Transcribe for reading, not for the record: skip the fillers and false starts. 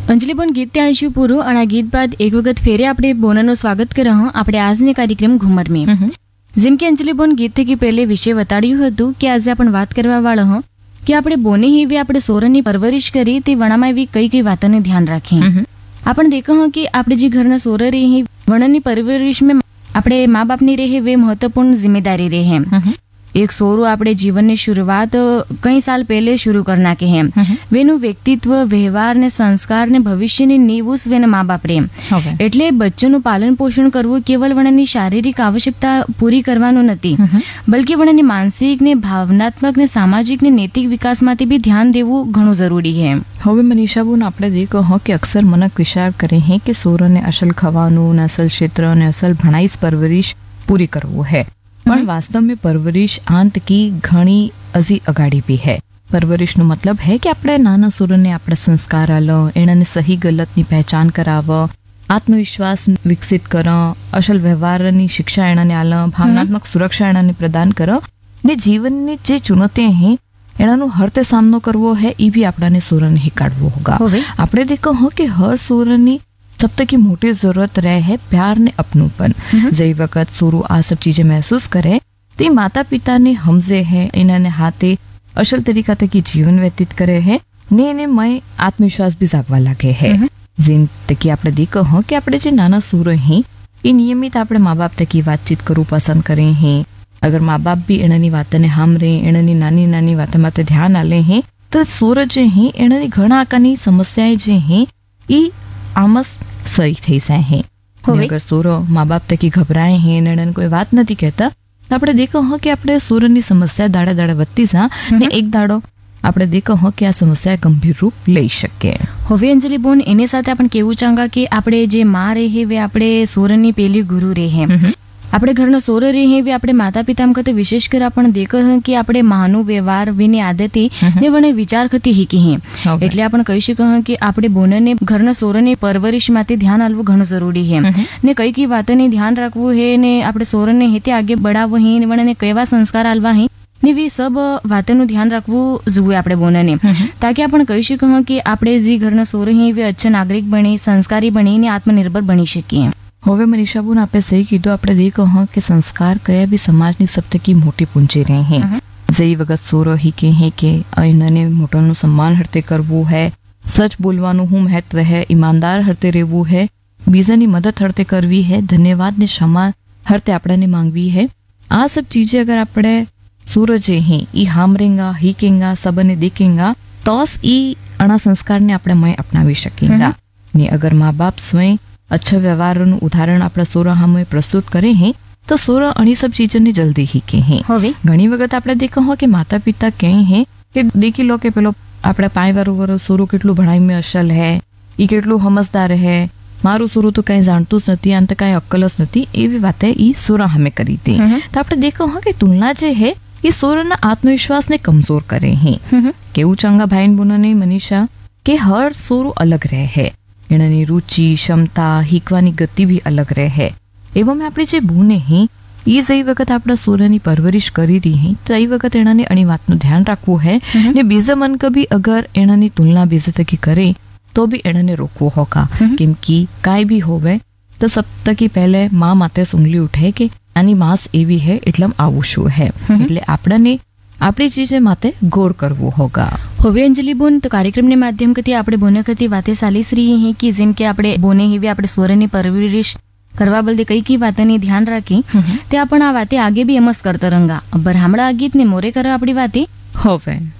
અંજલિબોન ગીત ત્યાં આવીશું પૂરું અને આ ગીત બાદ એક વખત ફેરે આપણે બોનનું સ્વાગત કરી રહ્યા આપણે આજની કાર્યક્રમ ઘુમર में જેમ કે અંજલિબોન ગીત થકી પહેલે વિષય બતાડ્યું હતું કે આજે આપણે વાત કરવા વાળા હો કે આપણે બોને એવી આપણે સોરની પરવરિશ કરી તે વણામાં એવી કઈ કઈ વાતોને ધ્યાન રાખીએ આપણે દેખો હો કે આપણે જે ઘરના સોર રહે વણની પરવરિશ में આપણે મા બાપની રહે वे महत्वपूर्ण जिम्मेदारी रहे एक सोरो આપણે જીવનની શરૂઆત કઈ સાલ પહેલે શરૂ કરના કે હે વેનું વ્યક્તિત્વ વ્યવહાર ને સંસ્કાર ને ભવિષ્યની નીવ વેના મા બાપ રે એટલે બચ્ચોનું પાલન પોષણ કરવું કેવલ વણની શારીરિક આવશ્યકતા પૂરી કરવાનું નથી બલકે વણની માનસિક ને ભાવનાત્મક ને સામાજિક ને નૈતિક વિકાસ માટે બી ધ્યાન દેવું ઘણું જરૂરી હે. હવે મનીષાબુન આપણે દેખો હો કે અક્સર મનક વિચાર કરે હે કે સોરોને અસલ ખવાનું ને અસલ ક્ષેત્ર ને અસલ ભણાઈસ પરવરિશ પૂરી કરવું है પણ वास्तव में परवरिश आंत की घणी अजी अगाड़ी भी है. परवरिश નો મતલબ है કે આપણે નાના સોરને આપણે સંસ્કાર આલો એનાને સહી ગલતની પહેચાન કરાવ આત્મવિશ્વાસ વિકસિત કર અસલ વ્યવહારની શિક્ષા એનાને આલો ભાવનાત્મક સુરક્ષા એનાને પ્રદાન કર ને જીવનની જે ચુનૌતિयां हैं એનાનો હરતે સામનો કરવો है એ भी આપણાને સોરને હિકાડવો होगा. આપણે देखो हो कि हर सोरनी सब तक की मोटी जरूरत रहे है प्यार ने अपनोपन. जय वक्त सोरू आ सब चीजें महसूस करे तो माता पिता ने हमसे है इन्होंने हाथे असल तरीका तक की जीवन व्यतीत करे है ने मय आत्मविश्वास भी जागवा लगे है. जिन तक आपने देखो हो कि आपने जो नाना सूर हैं ये नियमित आपने माँ बाप तक की बातचीत करू पसंद करे हैं. अगर माँ बाप भी एनानी बातों ने हामरे एनानी नानी नानी बातों माते ध्यान आले हैं तो सूर जो हैं एनानी घणा आकानी समस्याएं जो हैं ये आमस सही थी जाए हैं. अगर सोरो माँ बाप तक घबराए हैं ने कोई बात नहीं कहता तो आपने देखो हो कि आपने सोरनी समस्या दाड़े दाड़े વધતી જા ને એક દાડો આપણે દેખો હો કે આ સમસ્યા ગંભીર રૂપ લઈ શકે. હવે અંજલિ બોન એની સાથે આપણે કેવું ચાંગા કે આપણે જે માં રહે વે આપણે સોરની પેલી ગુરુ રહે આપણે ઘરના સોર રહે વે આપણે માતા પિતા કતે વિશેષ કર આપણે દેખો કે આપણે માનું વ્યવહાર વિની આદતી ને વણે વિચાર ખતી હીકી હે એટલે આપણે કહી શકો કે આપણે બોનને ઘરના સોરની પરવરિશ માટે ધ્યાન આલવું ઘણું જરૂરી હે ને કઈ કઈ વાતને ધ્યાન રાખવું હે ને આપણે સોરને હેતે આગે બઢાવવું હે ને વણે કેવા સંસ્કાર આલવા હે ને વી સબ વાતનું ધ્યાન રાખવું જોઈએ આપણે બોનને તાકે આપણે કહી શકો કે આપણે જે ઘરના સોર હે વે અચ્છા નાગરિક બની સંસ્કારી બની ને આત્મનિર્ભર બની શકીએ. હવે મનીષાબુન આપે સही કીધું આપણે દેખો હા કે સંસ્કાર કયા भी સમાજની सब तक की मोटी पूंजी रहे हैं. जय वगत सोरो ही के हैं કે એને મોટોનું સન્માન હરતે કરવું है सच બોલવાનું હું મહત્વ है ईमानदार હરતે રહેવું है બીજાની મદદ હરતે કરવી है धन्यवाद ने क्षमा हरते આપણને માંગવી है. આ सब चीजें अगर આપણે सूरज हैं ई हामरेंगा हीकेंगा सबने देखेंगा तो ई अणा संस्कार ने આપણે મય અપનાવી શકેંગા. ને અગર माँ बाप स्वयं अच्छा व्यवहार उदाहरण अपना सोरा हमें प्रस्तुत करे हैं तो सोरा अणी सब चीजों ने जल्दी ही के हैं. घणी वक्त आपने देखा हो कि माता पिता कहीं हैं कि देखी लो के पेलो आपड़ा 5 वारो सोरू કેટલું ભણાઈ में असल है ई કેટલું समझदार है मारू सोरू तो कहीं जानतुं ज नथी अंत कहीं अक्कल ज नथी एवी वाते ई सोरा हमें करी थी. तो आपने देखा हो कि तुलना जे है ये सोराना आत्मविश्वास ने कमजोर करे हैं. केवू चंगा भाई बहनों ने मनीषा के हर सोरू अलग रहे है એનાની રુચિ ક્ષમતા હીકવાની ગતિ भी अलग रहे है. एवं આપણે જે ભૂને હે ઈ જઈ વખત આપણા સોરની પરવરિશ કરી રહી હે તો એ વખત એનાને અણી વાતનું ધ્યાન રાખવું है ને બીજા મન કભી અગર એનાની તુલના બીજા તકી કરે તો भी એનાને રોકવો હોકા કેમ કે કાઈ भी હોવે તો સબ તકી પહેલે માં માતે સુંગલી ઉઠે કે આની માસ એવી है એટલે આવું શું है એટલે આપણને આપણી ચીજે માતે ગૌર કરવું હોગા. હવે અંજલિ બોન તો કાર્યક્રમને માધ્યમ કથી આપણે બોને કથી વાતે ચાલીસ રહી હે કે જેમ કે આપણે બોને હેવી આપણે સોરની પરવરિશ કરવા બદલે કઈ કઈ વાતની ધ્યાન રાખી તે આપણે આ વાતે આગે બી એમસ કરતા રંગા બર હમણાં આ ગીત ને મોરે કરવા આપણી વાતે હવે